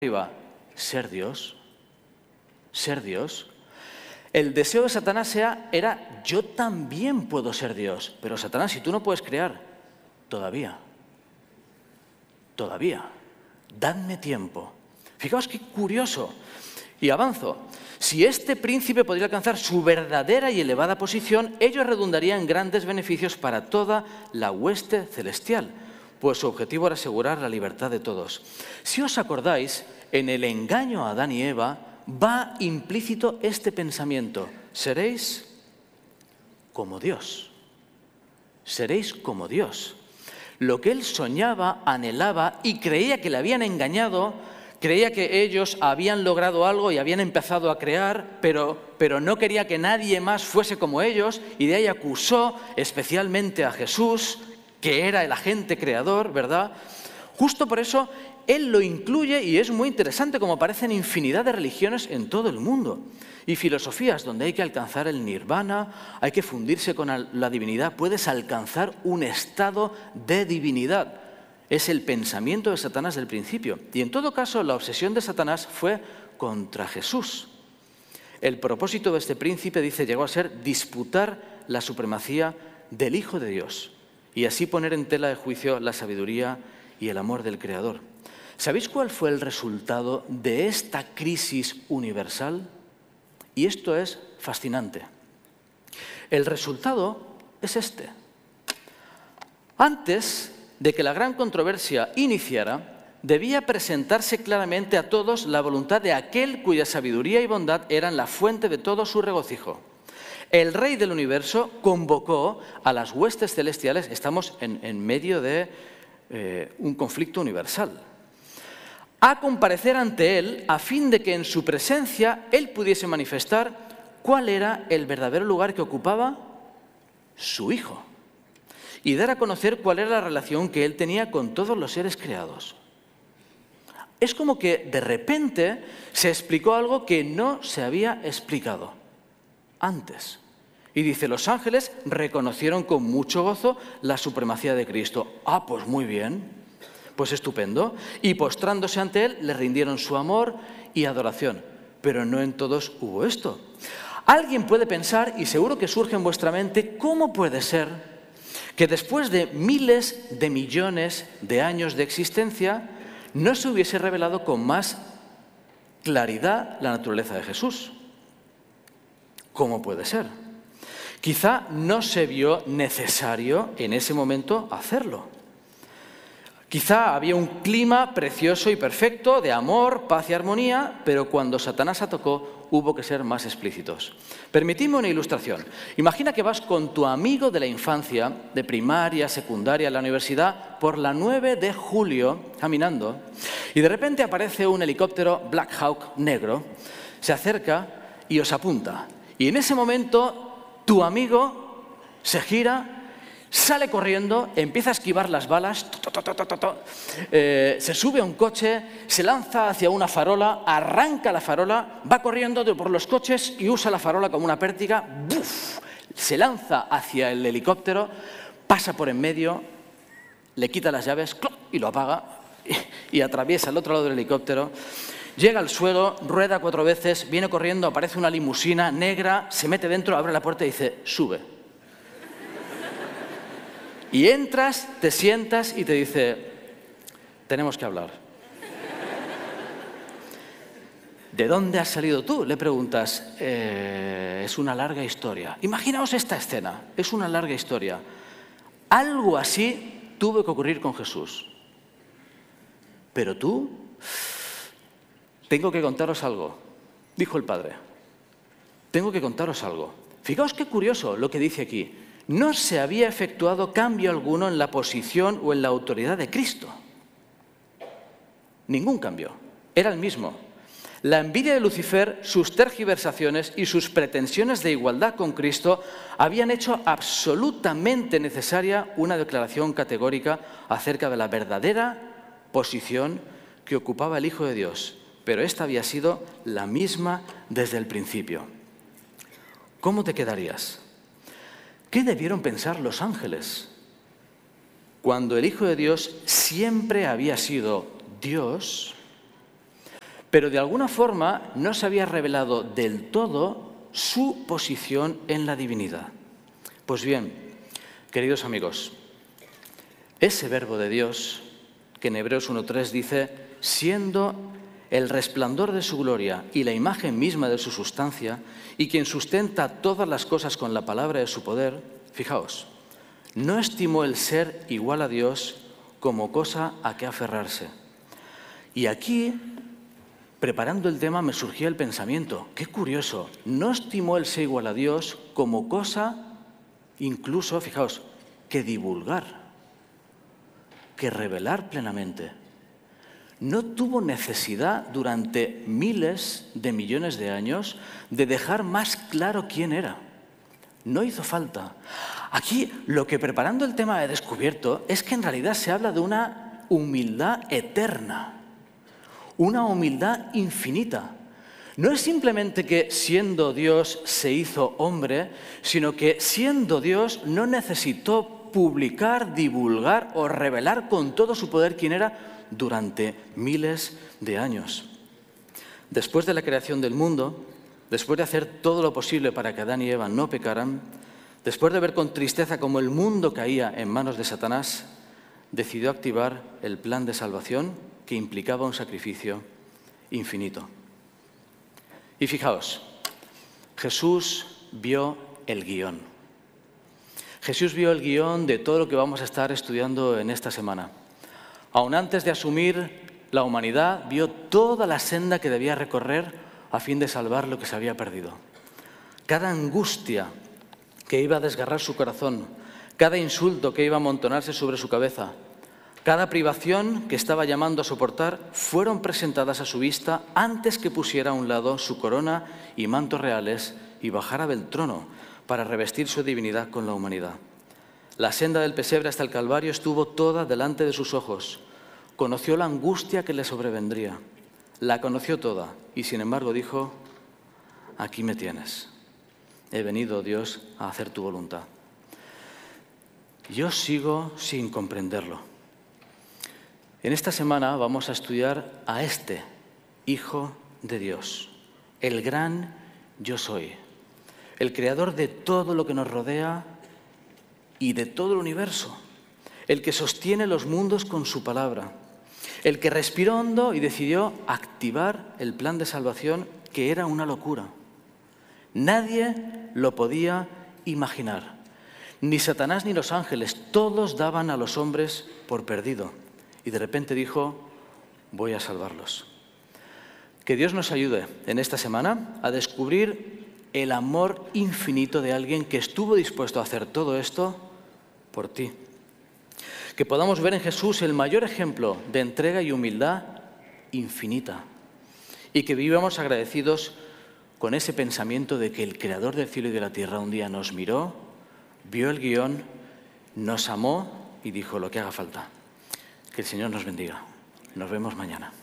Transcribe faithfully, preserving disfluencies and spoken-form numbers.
arriba, ser Dios, ser Dios. El deseo de Satanás era, era, yo también puedo ser Dios. Pero Satanás, si tú no puedes crear, todavía, todavía, dadme tiempo. Fijaos qué curioso. Y avanzo. Si este príncipe podría alcanzar su verdadera y elevada posición, ello redundaría en grandes beneficios para toda la hueste celestial, pues su objetivo era asegurar la libertad de todos. Si os acordáis, en el engaño a Adán y Eva va implícito este pensamiento: seréis como Dios, seréis como Dios. Lo que él soñaba, anhelaba y creía que le habían engañado, creía que ellos habían logrado algo y habían empezado a crear, pero, pero no quería que nadie más fuese como ellos, y de ahí acusó especialmente a Jesús, que era el agente creador, ¿verdad? Justo por eso él lo incluye, y es muy interesante como aparecen infinidad de religiones en todo el mundo y filosofías donde hay que alcanzar el nirvana, hay que fundirse con la divinidad, puedes alcanzar un estado de divinidad. Es el pensamiento de Satanás del principio. Y en todo caso, la obsesión de Satanás fue contra Jesús. El propósito de este príncipe, dice, llegó a ser disputar la supremacía del Hijo de Dios y así poner en tela de juicio la sabiduría y el amor del Creador. ¿Sabéis cuál fue el resultado de esta crisis universal? Y esto es fascinante. El resultado es este. Antes de que la gran controversia iniciara, debía presentarse claramente a todos la voluntad de aquel cuya sabiduría y bondad eran la fuente de todo su regocijo. El Rey del Universo convocó a las huestes celestiales, estamos en, en medio de eh, un conflicto universal, a comparecer ante él a fin de que en su presencia él pudiese manifestar cuál era el verdadero lugar que ocupaba su Hijo y dar a conocer cuál era la relación que él tenía con todos los seres creados. Es como que de repente se explicó algo que no se había explicado antes. Y dice, los ángeles reconocieron con mucho gozo la supremacía de Cristo. Ah, pues muy bien, pues estupendo. Y postrándose ante él, le rindieron su amor y adoración. Pero no en todos hubo esto. Alguien puede pensar, y seguro que surge en vuestra mente, ¿cómo puede ser que después de miles de millones de años de existencia no se hubiese revelado con más claridad la naturaleza de Jesús? ¿Cómo puede ser? Quizá no se vio necesario en ese momento hacerlo. Quizá había un clima precioso y perfecto de amor, paz y armonía, pero cuando Satanás atacó hubo que ser más explícitos. Permitidme una ilustración. Imagina que vas con tu amigo de la infancia, de primaria, secundaria, a la universidad, por la nueve de julio, caminando, y de repente aparece un helicóptero Black Hawk negro, se acerca y os apunta. Y en ese momento tu amigo se gira, sale corriendo, empieza a esquivar las balas, to, to, to, to, to, to, eh, se sube a un coche, se lanza hacia una farola, arranca la farola, va corriendo por los coches y usa la farola como una pértiga, ¡buf! Se lanza hacia el helicóptero, pasa por en medio, le quita las llaves ¡cloc! Y lo apaga y, y atraviesa el otro lado del helicóptero. Llega al suelo, rueda cuatro veces, viene corriendo, aparece una limusina negra, se mete dentro, abre la puerta y dice, sube. Y entras, te sientas y te dice, tenemos que hablar. ¿De dónde has salido tú? Le preguntas. Eh, es una larga historia. Imaginaos esta escena, es una larga historia. Algo así tuvo que ocurrir con Jesús. Pero tú, tengo que contaros algo, dijo el Padre. Tengo que contaros algo. Fijaos qué curioso lo que dice aquí. No se había efectuado cambio alguno en la posición o en la autoridad de Cristo. Ningún cambio. Era el mismo. La envidia de Lucifer, sus tergiversaciones y sus pretensiones de igualdad con Cristo habían hecho absolutamente necesaria una declaración categórica acerca de la verdadera posición que ocupaba el Hijo de Dios. Pero esta había sido la misma desde el principio. ¿Cómo te quedarías? ¿Qué debieron pensar los ángeles cuando el Hijo de Dios siempre había sido Dios, pero de alguna forma no se había revelado del todo su posición en la divinidad. Pues bien, queridos amigos, ese verbo de Dios, que en Hebreos uno tres dice, siendo el resplandor de su gloria y la imagen misma de su sustancia, y quien sustenta todas las cosas con la palabra de su poder, fijaos, no estimó el ser igual a Dios como cosa a que aferrarse. Y aquí, preparando el tema, me surgía el pensamiento, qué curioso, no estimó el ser igual a Dios como cosa, incluso, fijaos, que divulgar, que revelar plenamente. No tuvo necesidad durante miles de millones de años de dejar más claro quién era. No hizo falta. Aquí lo que preparando el tema he descubierto es que en realidad se habla de una humildad eterna, una humildad infinita. No es simplemente que siendo Dios se hizo hombre, sino que siendo Dios no necesitó publicar, divulgar o revelar con todo su poder quién era durante miles de años. Después de la creación del mundo, después de hacer todo lo posible para que Adán y Eva no pecaran, después de ver con tristeza cómo el mundo caía en manos de Satanás, decidió activar el plan de salvación que implicaba un sacrificio infinito. Y fijaos, Jesús vio el guión. Jesús vio el guión de todo lo que vamos a estar estudiando en esta semana. Aún antes de asumir la humanidad, vio toda la senda que debía recorrer a fin de salvar lo que se había perdido. Cada angustia que iba a desgarrar su corazón, cada insulto que iba a amontonarse sobre su cabeza, cada privación que estaba llamando a soportar, fueron presentadas a su vista antes que pusiera a un lado su corona y mantos reales y bajara del trono para revestir su divinidad con la humanidad. La senda del pesebre hasta el Calvario estuvo toda delante de sus ojos. Conoció la angustia que le sobrevendría. La conoció toda y, sin embargo, dijo, aquí me tienes. He venido, Dios, a hacer tu voluntad. Yo sigo sin comprenderlo. En esta semana vamos a estudiar a este Hijo de Dios, el gran Yo Soy, el creador de todo lo que nos rodea y de todo el universo, el que sostiene los mundos con su palabra, el que respiró hondo y decidió activar el plan de salvación que era una locura. Nadie lo podía imaginar, ni Satanás ni los ángeles, todos daban a los hombres por perdido. Y de repente dijo, voy a salvarlos. Que Dios nos ayude en esta semana a descubrir el amor infinito de alguien que estuvo dispuesto a hacer todo esto por ti. Que podamos ver en Jesús el mayor ejemplo de entrega y humildad infinita. Y que vivamos agradecidos con ese pensamiento de que el Creador del cielo y de la tierra un día nos miró, vio el guión, nos amó y dijo lo que haga falta. Que el Señor nos bendiga. Nos vemos mañana.